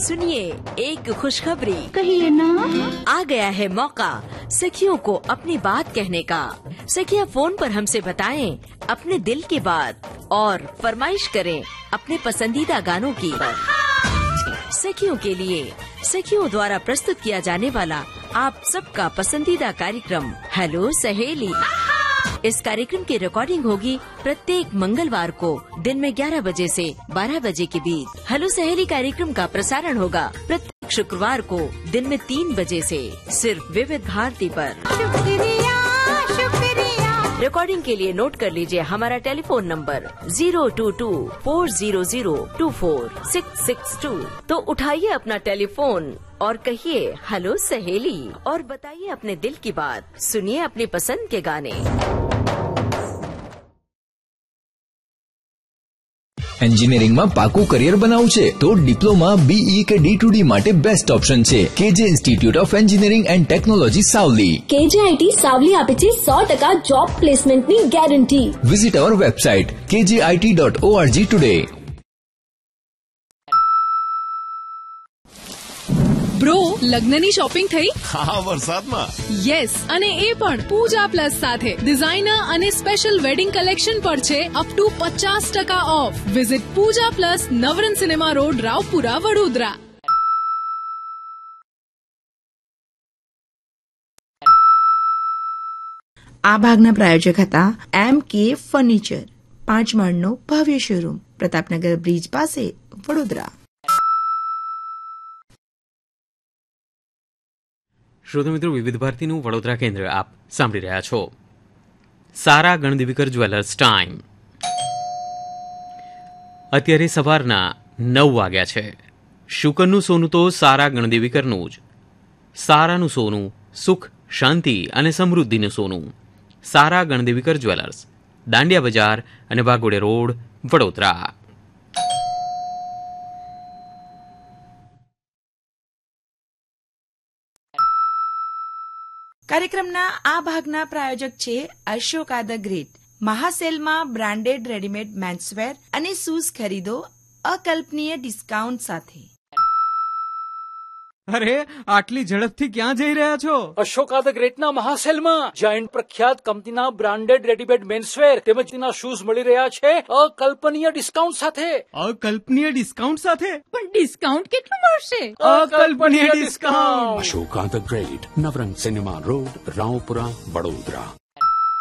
सुनिए एक खुशखबरी। कहिए ना। आ गया है मौका सखियों को अपनी बात कहने का। सखियां फोन पर हमसे बताएं अपने दिल की बात और फरमाइश करें अपने पसंदीदा गानों की। सखियों के लिए सखियों द्वारा प्रस्तुत किया जाने वाला आप सबका पसंदीदा कार्यक्रम हेलो सहेली। इस कार्यक्रम की रिकॉर्डिंग होगी प्रत्येक मंगलवार को दिन में 11 बजे से 12 बजे के बीच। हेलो सहेली कार्यक्रम का प्रसारण होगा प्रत्येक शुक्रवार को दिन में 3 बजे से सिर्फ विविध भारती पर। शुक्रिया शुक्रिया। रिकॉर्डिंग के लिए नोट कर लीजिए हमारा टेलीफोन नंबर 02240024662। तो उठाइए अपना टेलीफोन और कहिए हेलो सहेली और बताइए अपने दिल की बात। सुनिए अपनी पसंद के गाने। એન્જિનિયરિંગમાં પાકું કરિયર બનાવવું છે તો ડિપ્લોમા BE કે D2D માટે બેસ્ટ ઓપ્શન છે KJ institute of engineering and technology Savli. KJIT Savli આપે છે 100% જોબ પ્લેસમેન્ટની ગેરંટી। વિઝિટ અવર વેબસાઇટ kjit.org ટુડે। બ્રો, લગ્નની શોપિંગ થઈ? હા, વરસાદમાં। યસ, અને એ પણ પૂજા પ્લસ સાથે ડિઝાઇનર અને સ્પેશિયલ વેડિંગ કલેક્શન પર છે up to 50% of. Visit Pooja plus, Navrang cinema road, Raopura, Vadodara. આ ભાગના પ્રાયોજક હતા MK ફર્નિચર, 5 માળનો ભવ્ય શોરૂમ, પ્રતાપનગર બ્રિજ પાસે, વડોદરા। શ્રોતા મિત્રો, વિવિધ ભારતીનું વડોદરા કેન્દ્ર આપ સાંભળી રહ્યા છો। સારા ગણદેવીકર જ્વેલર્સ ટાઈમ અત્યારે સવારના 9 વાગ્યા છે। શુકરનું સોનું તો સારા ગણદેવીકરનું જ। સારાનું સોનું સુખ, શાંતિ અને સમૃદ્ધિનું સોનું। સારા ગણદેવીકર જ્વેલર્સ, દાંડિયા બજાર અને વાઘોડે રોડ, વડોદરા। કાર્યક્રમના આ ભાગના પ્રાયોજક છે Ashoka the great. મહાસેલમાં branded readymade menswear અને શૂઝ ખરીદો અકલ્પનીય ડિસ્કાઉન્ટ સાથે। અરે, આટલી ઝડપથી ક્યાં જઈ રહ્યા છો? અશોકા ધ ગ્રેટના મહાસેલમાં જાયન્ટ પ્રખ્યાત કંપનીના બ્રાન્ડેડ રેડીમેડ મેન્સવેર તેમજ તેના શૂઝ મળી રહ્યા છે અકલ્પનીય ડિસ્કાઉન્ટ સાથે। અકલ્પનીય ડિસ્કાઉન્ટ સાથે? પણ ડિસ્કાઉન્ટ કેટલું મળશે? અકલ્પનીય discount. Ashoka the great, Navrang cinema road, Raopura, Vadodara.